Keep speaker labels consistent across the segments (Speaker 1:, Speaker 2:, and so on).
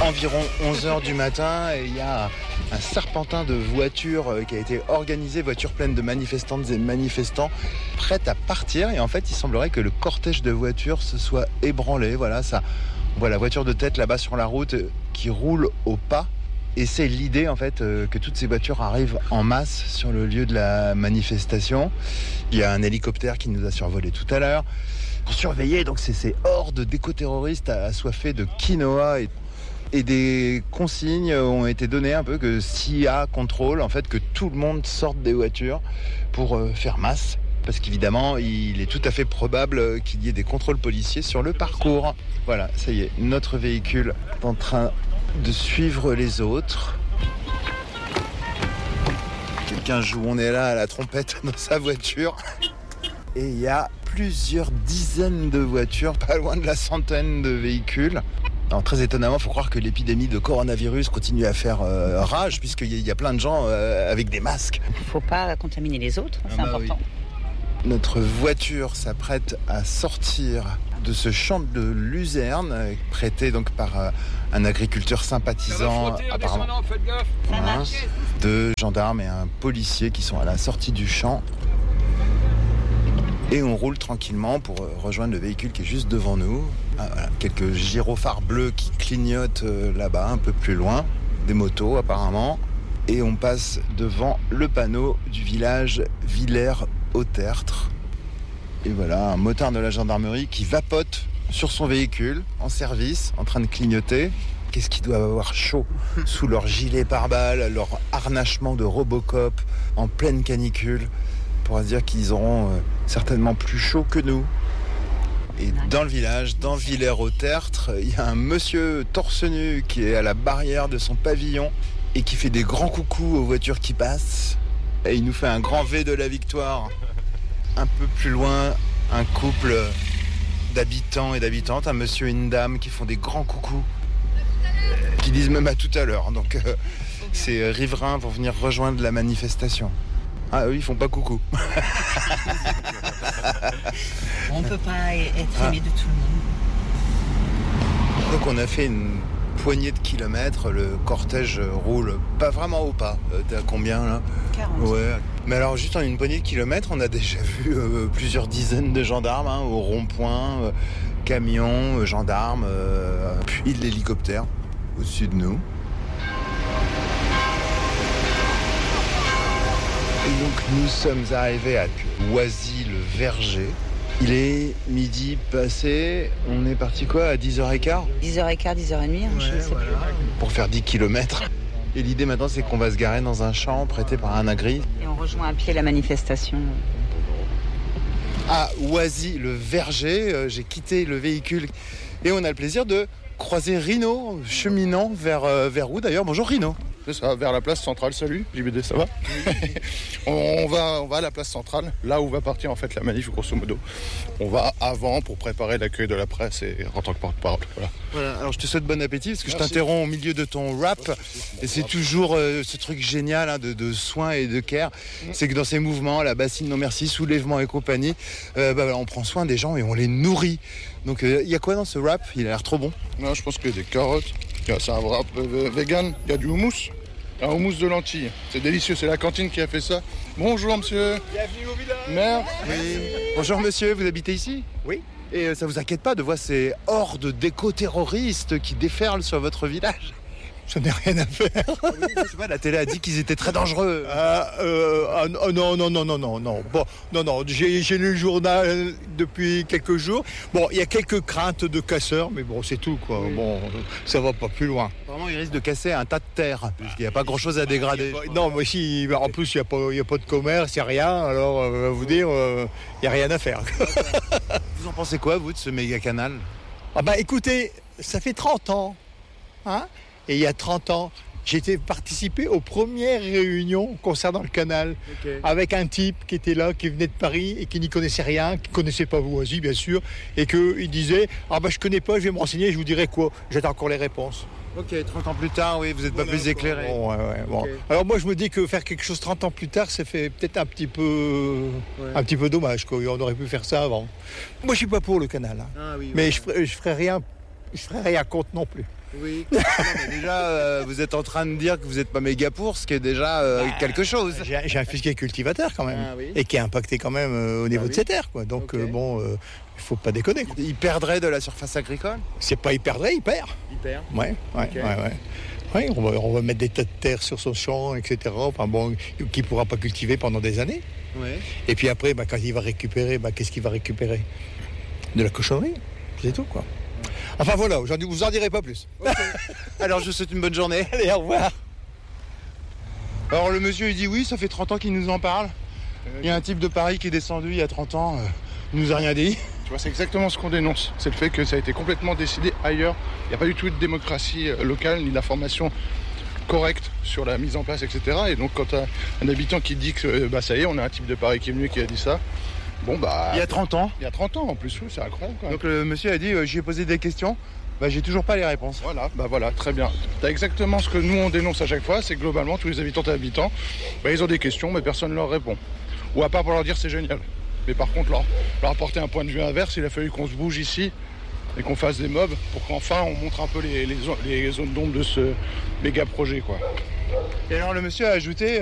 Speaker 1: environ 11h du matin et il y a un serpentin de voitures qui a été organisé, voitures pleines de manifestantes et manifestants prêtes à partir. Et en fait, il semblerait que le cortège de voitures se soit ébranlé. Voilà, ça, on voit la voiture de tête là-bas sur la route qui roule au pas. Et c'est l'idée en fait que toutes ces voitures arrivent en masse sur le lieu de la manifestation. Il y a un hélicoptère qui nous a survolé tout à l'heure pour surveiller donc ces hordes d'éco-terroristes assoiffés de quinoa et des consignes ont été données un peu que s'il y a contrôle, en fait que tout le monde sorte des voitures pour faire masse. Parce qu'évidemment, il est tout à fait probable qu'il y ait des contrôles policiers sur le parcours. Voilà, ça y est, notre véhicule est en train de suivre les autres. Quelqu'un joue, on est là à la trompette dans sa voiture. Et il y a plusieurs dizaines de voitures, pas loin de la centaine de véhicules. Alors, très étonnamment, il faut croire que l'épidémie de coronavirus continue à faire rage, puisqu'il y a plein de gens avec des masques.
Speaker 2: Il ne faut pas contaminer les autres, c'est important.
Speaker 1: Oui. Notre voiture s'apprête à sortir de ce champ de luzerne, prêté donc par un agriculteur sympathisant, apparemment. Deux gendarmes et un policier qui sont à la sortie du champ. Et on roule tranquillement pour rejoindre le véhicule qui est juste devant nous. Ah, voilà, quelques gyrophares bleus qui clignotent là-bas, un peu plus loin. Des motos apparemment. Et on passe devant le panneau du village Villers-au-Tertre. Et voilà, un motard de la gendarmerie qui vapote sur son véhicule, en service, en train de clignoter. Qu'est-ce qu'ils doivent avoir chaud sous leur gilet pare-balles, leur harnachement de Robocop, en pleine canicule. On pourra se dire qu'ils auront certainement plus chaud que nous. Et dans le village, dans Villers-au-Tertre, il y a un monsieur torse nu qui est à la barrière de son pavillon et qui fait des grands coucous aux voitures qui passent. Et il nous fait un grand V de la victoire. Un peu plus loin, un couple d'habitants et d'habitantes, un monsieur et une dame qui font des grands coucous, qui disent même à tout à l'heure. Donc ces riverains vont venir rejoindre la manifestation. Ah eux, ils font pas coucou.
Speaker 2: On peut pas être aimé de tout le monde.
Speaker 1: Donc on a fait une poignée de kilomètres, le cortège roule pas vraiment au pas. T'es à combien là ?
Speaker 2: 40.
Speaker 1: Ouais. Mais alors juste en une poignée de kilomètres, on a déjà vu plusieurs dizaines de gendarmes au rond-point, camions, gendarmes, puis l'hélicoptère au-dessus de nous. Et donc nous sommes arrivés à Oisy-le-Verger. Il est midi passé, on est parti quoi, à 10h15
Speaker 2: 10h15, 10h30, je ne sais plus.
Speaker 1: Pour faire 10 km. Et l'idée maintenant, c'est qu'on va se garer dans un champ prêté par un agri.
Speaker 2: Et on rejoint à pied la manifestation.
Speaker 1: À Oisy-le-Verger, j'ai quitté le véhicule et on a le plaisir de croiser Rino, cheminant vers où d'ailleurs ? Bonjour Rino.
Speaker 3: C'est ça, vers la place centrale, salut, JBD, ça va ? on va à la place centrale, là où va partir en fait la manif, grosso modo. On va avant pour préparer l'accueil de la presse et en tant que porte-parole.
Speaker 1: Voilà, alors je te souhaite bon appétit parce que
Speaker 3: Merci.
Speaker 1: Je t'interromps au milieu de ton rap et c'est toujours ce truc génial de soins et de care. C'est que dans ces mouvements, la bassine non merci, soulèvement et compagnie, on prend soin des gens et on les nourrit. Donc il y a quoi dans ce rap ? Il a l'air trop bon.
Speaker 3: Non, je pense qu'il y a des carottes, c'est un rap vegan, il y a du houmous. Un houmous de lentilles, c'est délicieux, c'est la cantine qui a fait ça. Bonjour monsieur.
Speaker 1: Bienvenue au village.
Speaker 3: Merci.
Speaker 1: Oui. Bonjour monsieur, vous habitez ici ?
Speaker 4: Oui.
Speaker 1: Et ça vous inquiète pas de voir ces hordes d'éco-terroristes qui déferlent sur votre village ?
Speaker 4: Je n'ai rien à faire.
Speaker 1: Je sais pas, la télé a dit qu'ils étaient très dangereux.
Speaker 4: Non. Bon, non. J'ai lu le journal depuis quelques jours. Bon, il y a quelques craintes de casseurs, mais bon, c'est tout, quoi. Oui. Bon, ça va pas plus loin.
Speaker 1: Vraiment, ils risquent de casser un tas de terre, puisqu'il n'y a pas grand-chose à dégrader.
Speaker 4: Non, mais si, en plus, il n'y a pas de commerce, il n'y a rien. Alors, vous dire, il n'y a rien à faire.
Speaker 1: Vous en pensez quoi, vous, de ce méga canal ?
Speaker 4: Ah bah, écoutez, ça fait 30 ans, hein ? Et il y a 30 ans, j'ai participé aux premières réunions concernant le canal, avec un type qui était là, qui venait de Paris et qui n'y connaissait rien, qui ne connaissait pas Oisy, bien sûr, et qu'il disait « Ah bah je ne connais pas, je vais me renseigner, je vous dirai quoi ». J'attends encore les réponses.
Speaker 1: Ok, 30 ans plus tard, oui, vous n'êtes pas plus éclairé.
Speaker 4: Bon, ouais, bon. Okay. Alors moi je me dis que faire quelque chose 30 ans plus tard, ça fait peut-être un petit peu dommage, quoi. On aurait pu faire ça avant. Moi je ne suis pas pour le canal, hein. Mais je ferai rien contre non plus.
Speaker 1: Oui. Non, mais déjà, vous êtes en train de dire que vous n'êtes pas méga pour, ce qui est déjà quelque chose.
Speaker 4: J'ai un fils qui est cultivateur quand même,
Speaker 1: oui.
Speaker 4: et qui est impacté quand même au niveau de ses terres, quoi. Donc il faut pas déconner, quoi.
Speaker 1: Il perdrait de la surface agricole?
Speaker 4: C'est pas il perdrait, il perd.
Speaker 1: Il perd.
Speaker 4: Ouais. Ouais, on va mettre des tas de terre sur son champ, etc. Enfin bon, qu'il ne pourra pas cultiver pendant des années.
Speaker 1: Ouais.
Speaker 4: Et puis après, quand il va récupérer, qu'est-ce qu'il va récupérer? De la cochonnerie, c'est tout, quoi. Enfin voilà, aujourd'hui, vous en direz pas plus.
Speaker 1: Okay. Alors je vous souhaite une bonne journée.
Speaker 4: Allez, au revoir.
Speaker 1: Alors le monsieur il dit oui, ça fait 30 ans qu'il nous en parle. Il y a un type de Paris qui est descendu il y a 30 ans, il nous a rien dit.
Speaker 3: Tu vois, c'est exactement ce qu'on dénonce. C'est le fait que ça a été complètement décidé ailleurs. Il n'y a pas du tout de démocratie locale, ni d'information correcte sur la mise en place, etc. Et donc quand tu as un habitant qui dit que ça y est, on a un type de Paris qui est venu qui a dit ça,
Speaker 1: il y a 30 ans.
Speaker 3: Il y a 30 ans en plus, oui, c'est incroyable quand même.
Speaker 1: Donc le monsieur a dit, j'y ai posé des questions, j'ai toujours pas les réponses.
Speaker 3: Voilà, très bien. Tu as exactement ce que nous on dénonce à chaque fois, c'est que globalement tous les habitantes et habitants, ils ont des questions, mais personne ne leur répond. Ou à part pour leur dire c'est génial. Mais par contre, leur apporter un point de vue inverse, il a fallu qu'on se bouge ici et qu'on fasse des mobs pour qu'enfin on montre un peu les zones d'ombre de ce méga projet, quoi.
Speaker 1: Et alors le monsieur a ajouté,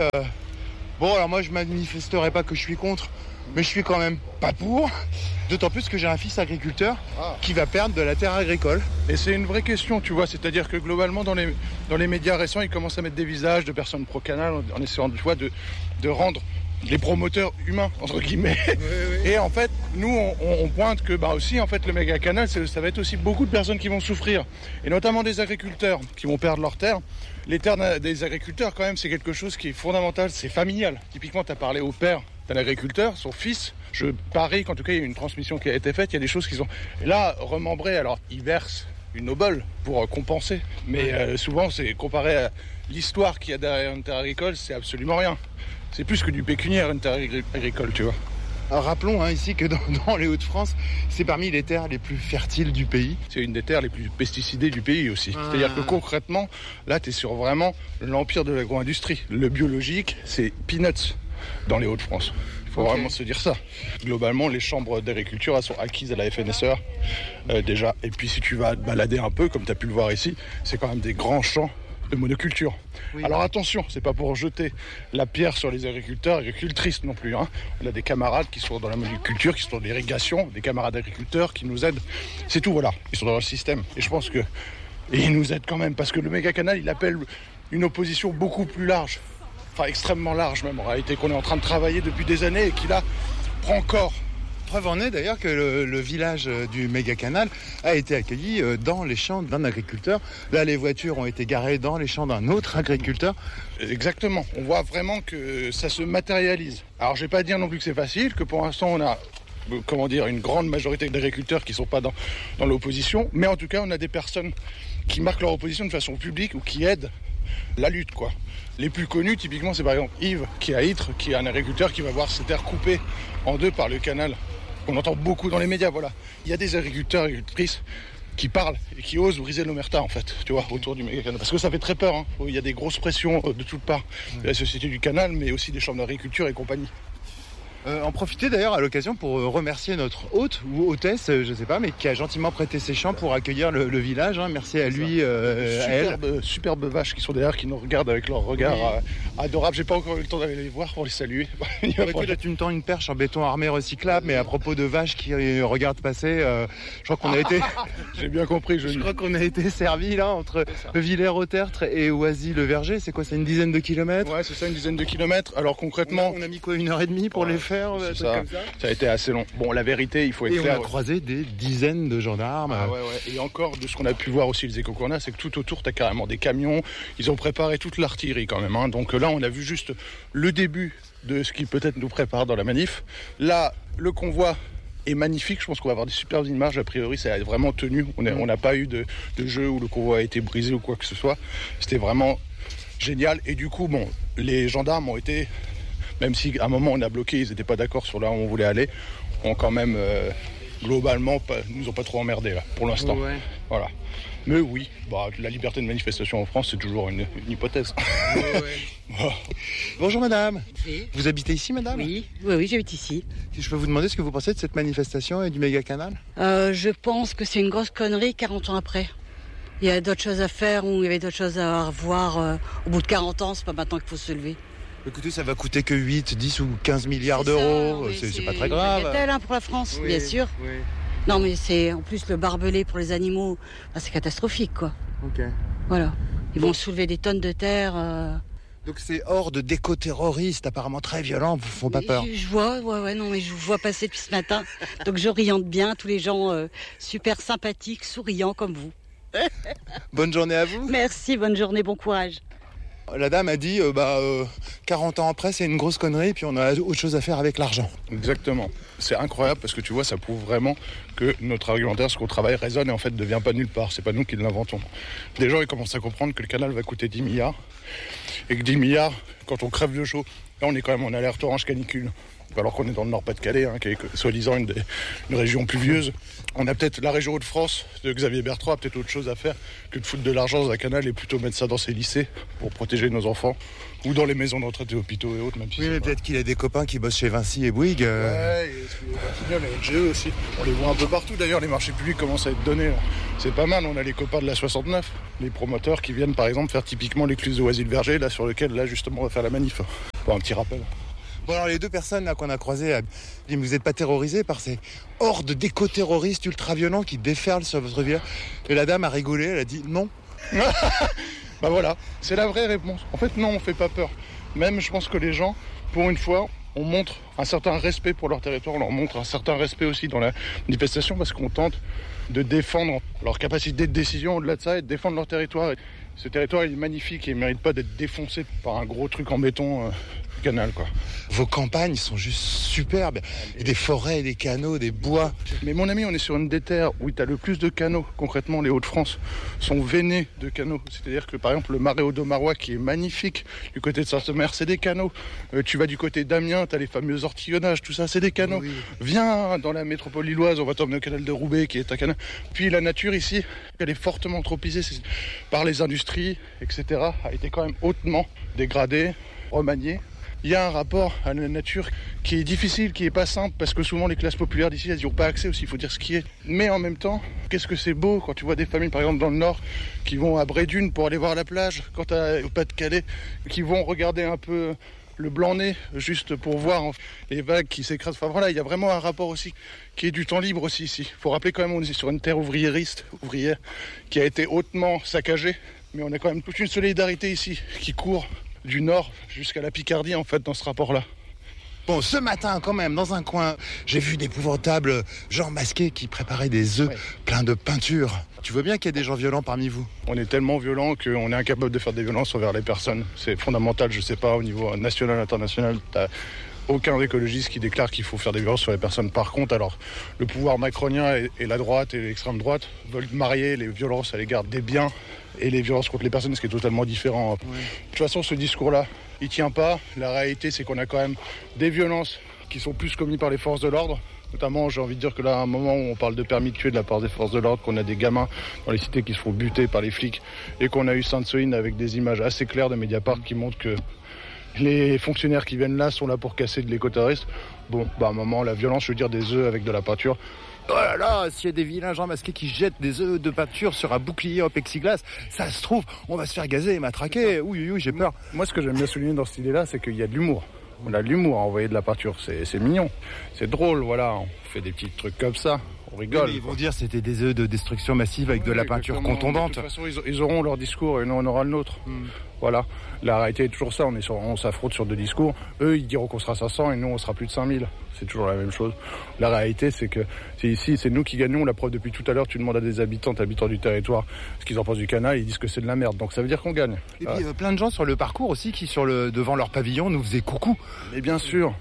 Speaker 1: alors moi je manifesterai pas que je suis contre, mais je suis quand même pas pour, d'autant plus que j'ai un fils agriculteur qui va perdre de la terre agricole.
Speaker 3: Et c'est une vraie question, tu vois, c'est-à-dire que globalement dans les médias récents, ils commencent à mettre des visages de personnes pro-canal en essayant de rendre les promoteurs humains, entre guillemets. Oui. Et en fait, nous, on pointe que aussi, en fait, le méga canal, ça va être aussi beaucoup de personnes qui vont souffrir. Et notamment des agriculteurs qui vont perdre leurs terres. Les terres des agriculteurs, quand même, c'est quelque chose qui est fondamental, c'est familial. Typiquement, tu as parlé au père d'un agriculteur, son fils. Je parie qu'en tout cas, il y a une transmission qui a été faite. Il y a des choses qui sont là remembrées. Alors, ils versent une obole pour compenser. Mais souvent, c'est comparé à l'histoire qu'il y a derrière une terre agricole, c'est absolument rien. C'est plus que du pécuniaire, une terre agricole, tu vois.
Speaker 1: Alors rappelons ici que dans les Hauts-de-France, c'est parmi les terres les plus fertiles du pays.
Speaker 3: C'est une des terres les plus pesticidées du pays aussi. C'est-à-dire que concrètement, là, tu es sur vraiment l'empire de l'agro-industrie. Le biologique, c'est peanuts dans les Hauts-de-France. Il faut vraiment se dire ça. Globalement, les chambres d'agriculture elles sont acquises à la FNSEA déjà. Et puis si tu vas te balader un peu, comme tu as pu le voir ici, c'est quand même des grands champs de monoculture. Oui. Alors attention, c'est pas pour jeter la pierre sur les agriculteurs, agricultrices non plus. On a des camarades qui sont dans la monoculture, qui sont dans l'irrigation, des camarades agriculteurs qui nous aident. C'est tout, voilà. Ils sont dans le système. Et je pense que ils nous aident quand même, parce que le méga canal, il appelle une opposition beaucoup plus large. Enfin, extrêmement large même, en réalité, qu'on est en train de travailler depuis des années et qui là prend corps.
Speaker 1: Preuve en est d'ailleurs que le village du méga canal a été accueilli dans les champs d'un agriculteur. Là, les voitures ont été garées dans les champs d'un autre agriculteur.
Speaker 3: Exactement. On voit vraiment que ça se matérialise. Alors, je vais pas dire non plus que c'est facile, que pour l'instant, on a une grande majorité d'agriculteurs qui sont pas dans l'opposition. Mais en tout cas, on a des personnes qui marquent leur opposition de façon publique ou qui aident la lutte, quoi. Les plus connus, typiquement, c'est par exemple Yves, qui est à Ytre, qui est un agriculteur qui va voir ses terres coupées en deux par le canal. On entend beaucoup dans les médias, voilà. Il y a des agriculteurs et agricultrices qui parlent et qui osent briser l'omerta, en fait, tu vois, autour du méga canal. Parce que ça fait très peur, Il y a des grosses pressions de toutes parts de la société du canal, mais aussi des chambres d'agriculture et compagnie.
Speaker 1: En profiter d'ailleurs à l'occasion pour remercier notre hôte ou hôtesse, je sais pas, mais qui a gentiment prêté ses champs pour accueillir le village. Merci à lui, à elle.
Speaker 3: Superbes vaches qui sont derrière, qui nous regardent avec leur regard adorable. J'ai pas encore eu le temps d'aller les voir pour les saluer.
Speaker 1: Écoute, tu me tends une perche en béton armé recyclable, mais à propos de vaches qui regardent passer, je crois qu'on a été...
Speaker 3: J'ai bien compris.
Speaker 1: Je crois qu'on a été servi là entre Villers-au-Tertre et Oisy-le-Verger. C'est quoi, c'est une dizaine de kilomètres?
Speaker 3: Ouais, c'est ça, une dizaine de kilomètres. Alors concrètement...
Speaker 1: On a mis quoi, 1h30 pour les faire?
Speaker 3: Ça a été assez long. Bon, la vérité, il faut être clair.
Speaker 1: On a croisé des dizaines de gendarmes.
Speaker 3: Et encore, de ce qu'on a pu voir aussi, les échos qu'on a, c'est que tout autour, tu as carrément des camions. Ils ont préparé toute l'artillerie quand même. Donc là, on a vu juste le début de ce qui peut-être nous prépare dans la manif. Là, le convoi est magnifique. Je pense qu'on va avoir des superbes images. A priori, ça a vraiment tenu. On n'a pas eu de jeu où le convoi a été brisé ou quoi que ce soit. C'était vraiment génial. Et du coup, les gendarmes ont été... Même si à un moment on a bloqué, ils n'étaient pas d'accord sur là où on voulait aller, ont quand même globalement nous ont pas trop emmerdés là pour l'instant. Ouais. Voilà. Mais oui, la liberté de manifestation en France, c'est toujours une hypothèse.
Speaker 1: Ouais. Bonjour madame. Oui. Vous habitez ici madame?
Speaker 2: Oui, j'habite ici.
Speaker 1: Si je peux vous demander ce que vous pensez de cette manifestation et du méga canal?
Speaker 2: Je pense que c'est une grosse connerie 40 ans après.
Speaker 5: Il y a d'autres choses à faire, ou il y avait d'autres choses à revoir. Au bout de 40 ans, c'est pas maintenant qu'il faut se lever.
Speaker 1: Écoutez, ça va coûter que 8, 10 ou 15 milliards d'euros. C'est pas très grave.
Speaker 5: C'est pour la France, bien sûr. Oui. Non, mais c'est en plus le barbelé pour les animaux, c'est catastrophique, quoi.
Speaker 1: Ok.
Speaker 5: Voilà. Ils vont soulever des tonnes de terre.
Speaker 1: Donc ces hordes d'éco-terroristes apparemment très violents vous font pas peur?
Speaker 5: Je vois, je vois passer depuis ce matin. Donc j'oriente bien tous les gens super sympathiques, souriants comme vous.
Speaker 1: Bonne journée à vous.
Speaker 5: Merci, bonne journée, bon courage.
Speaker 1: La dame a dit 40 ans après c'est une grosse connerie, puis on a autre chose à faire avec l'argent.
Speaker 3: Exactement. C'est incroyable parce que tu vois, ça prouve vraiment que notre argumentaire, ce qu'on travaille, résonne et en fait ne vient pas nulle part. C'est pas nous qui l'inventons. Des gens ils commencent à comprendre que le canal va coûter 10 milliards et que 10 milliards, quand on crève de chaud, là on est quand même en alerte orange canicule. Alors qu'on est dans le Nord-Pas-de-Calais, qui est soi-disant une région pluvieuse. On a peut-être la région Hauts-de-France de Xavier Bertrand a peut-être autre chose à faire que de foutre de l'argent dans un canal et plutôt mettre ça dans ses lycées pour protéger nos enfants ou dans les maisons de retraite et hôpitaux et autres. Même si
Speaker 1: oui, mais peut-être qu'il a des copains qui bossent chez Vinci et Bouygues.
Speaker 3: Ouais, et les NGE aussi. On les voit un peu partout d'ailleurs, les marchés publics commencent à être donnés. Là. C'est pas mal, on a les copains de la 69, les promoteurs qui viennent par exemple faire typiquement l'écluse de Oisy-le-Verger, là sur lequel là justement on va faire la manif. Pour un petit rappel.
Speaker 1: Bon alors les deux personnes là qu'on a croisées, vous n'êtes pas terrorisés par ces hordes d'éco-terroristes ultra-violents qui déferlent sur votre village? Et la dame a rigolé, elle a dit non.
Speaker 3: Bah voilà, c'est la vraie réponse. En fait non, on fait pas peur. Même je pense que les gens, pour une fois, on montre un certain respect pour leur territoire, on leur montre un certain respect aussi dans la manifestation parce qu'on tente de défendre leur capacité de décision au-delà de ça et de défendre leur territoire. Et ce territoire il est magnifique et il ne mérite pas d'être défoncé par un gros truc en béton. Canal quoi.
Speaker 1: Vos campagnes sont juste superbes. Il y a des forêts, des canaux, des bois.
Speaker 3: Mais mon ami, on est sur une des terres où tu as le plus de canaux. Concrètement, les Hauts-de-France sont veinés de canaux. C'est-à-dire que par exemple, le marais Audomarois qui est magnifique du côté de Saint-Omer, c'est des canaux. Tu vas du côté d'Amiens, tu as les fameux ortillonnages, tout ça, c'est des canaux. Oui. Viens dans la métropole lilloise, on va t'emmener au canal de Roubaix qui est un canal. Puis la nature ici, elle est fortement anthropisée par les industries, etc. A été quand même hautement dégradée, remaniée. Il y a un rapport à la nature qui est difficile, qui est pas simple, parce que souvent les classes populaires d'ici, elles n'y ont pas accès aussi, il faut dire ce qui est. Mais en même temps, qu'est-ce que c'est beau quand tu vois des familles, par exemple dans le Nord, qui vont à Brédune pour aller voir la plage, quand tu au Pas-de-Calais, qui vont regarder un peu le Blanc-Nez, juste pour voir les vagues qui s'écrasent. Enfin voilà, il y a vraiment un rapport aussi qui est du temps libre aussi ici. Il faut rappeler quand même, on est sur une terre ouvrière, qui a été hautement saccagée, mais on a quand même toute une solidarité ici qui court du nord jusqu'à la Picardie en fait dans ce rapport-là.
Speaker 1: Bon, ce matin quand même, dans un coin, j'ai vu d'épouvantables gens masqués qui préparaient des œufs pleins de peinture. Tu vois bien qu'il y a des gens violents parmi vous?
Speaker 3: On est tellement violents qu'on est incapable de faire des violences envers les personnes. C'est fondamental, je sais pas, au niveau national, international, t'as aucun écologiste qui déclare qu'il faut faire des violences sur les personnes. Par contre, alors, le pouvoir macronien et la droite et l'extrême droite veulent marier les violences à l'égard des biens et les violences contre les personnes, ce qui est totalement différent. Ouais. De toute façon, ce discours-là, il tient pas. La réalité, c'est qu'on a quand même des violences qui sont plus commises par les forces de l'ordre. Notamment, j'ai envie de dire que là, à un moment où on parle de permis de tuer de la part des forces de l'ordre, qu'on a des gamins dans les cités qui se font buter par les flics, et qu'on a eu Sainte-Soline avec des images assez claires de Mediapart qui montrent que les fonctionnaires qui viennent là sont là pour casser de l'écoterrorisme. Bon, à un moment, la violence, je veux dire des œufs avec de la peinture.
Speaker 1: Oh là là, s'il y a des vilains gens masqués qui jettent des œufs de peinture sur un bouclier en plexiglas, ça se trouve, on va se faire gazer et matraquer. Oui, j'ai peur.
Speaker 3: Moi, ce que j'aime bien souligner dans cette idée-là, c'est qu'il y a de l'humour. On a de l'humour à envoyer de la peinture, c'est mignon, c'est drôle, voilà, on fait des petits trucs comme ça. On rigole.
Speaker 1: Oui, ils vont dire que c'était des œufs de destruction massive avec de la peinture contondante.
Speaker 3: De toute façon, ils auront leur discours et nous, on aura le nôtre. Voilà. La réalité est toujours ça. On s'affronte sur deux discours. Eux, ils diront qu'on sera 500 et nous, on sera plus de 5000. C'est toujours la même chose. La réalité, c'est que c'est nous qui gagnons. La preuve, depuis tout à l'heure, tu demandes à des habitants du territoire ce qu'ils en pensent du canal. Ils disent que c'est de la merde. Donc ça veut dire qu'on gagne.
Speaker 1: Et puis plein de gens sur le parcours aussi qui, devant leur pavillon, nous faisaient coucou.
Speaker 3: Mais bien sûr.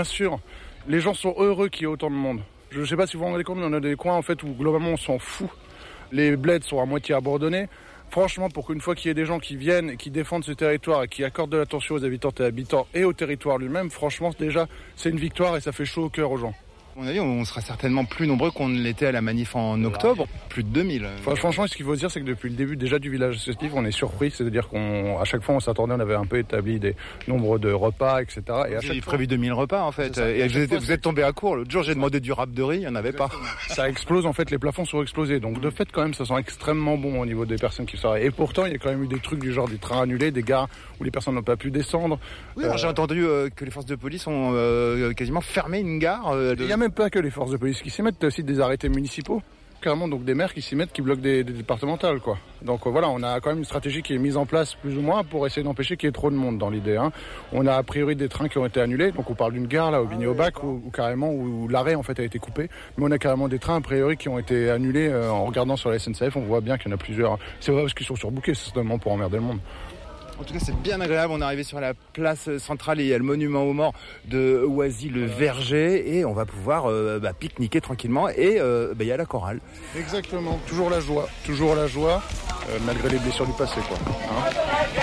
Speaker 3: Les gens sont heureux qu'il y ait autant de monde. Je ne sais pas si vous vous rendez compte, mais on a des coins en fait où globalement on s'en fout. Les bleds sont à moitié abandonnés. Franchement, pour qu'une fois qu'il y ait des gens qui viennent et qui défendent ce territoire et qui accordent de l'attention aux habitantes et habitants et au territoire lui-même, franchement déjà c'est une victoire et ça fait chaud au cœur aux gens.
Speaker 1: À mon avis, on sera certainement plus nombreux qu'on ne l'était à la manif en octobre. Plus de 2000.
Speaker 3: Franchement, ce qu'il faut se dire, c'est que depuis le début déjà du village associatif, on est surpris. C'est-à-dire qu'à chaque fois, on s'attendait, on avait un peu établi des nombres de repas, etc. Et à chaque fois,
Speaker 1: prévu 2000 repas, en fait. Et vous êtes tombé à court. L'autre jour, j'ai demandé du rap de riz, il n'y en avait pas.
Speaker 3: Ça explose, en fait, les plafonds sont explosés. Donc, de fait, quand même, ça sent extrêmement bon au niveau des personnes qui sortent. Et pourtant, il y a quand même eu des trucs du genre des trains annulés, des gares où les personnes n'ont pas pu descendre.
Speaker 1: Oui, j'ai entendu que les forces de police ont quasiment fermé une gare.
Speaker 3: Il n'y a même pas que les forces de police qui s'y mettent, aussi des arrêtés municipaux. Carrément, donc des maires qui s'y mettent, qui bloquent des départementales, quoi. Donc voilà, on a quand même une stratégie qui est mise en place plus ou moins pour essayer d'empêcher qu'il y ait trop de monde dans l'idée. On a a priori des trains qui ont été annulés, donc on parle d'une gare là au Bigny-au-Bac où carrément où l'arrêt en fait a été coupé, mais on a carrément des trains a priori qui ont été annulés. En regardant sur la SNCF, on voit bien qu'il y en a plusieurs. C'est vrai parce qu'ils sont surbookés, c'est certainement pour emmerder le monde.
Speaker 1: En tout cas, c'est bien agréable. On est arrivé sur la place centrale et il y a le monument aux morts de Oisy-le-Verger et on va pouvoir pique-niquer tranquillement et il y a la chorale.
Speaker 3: Exactement. Toujours la joie, malgré les blessures du passé, quoi.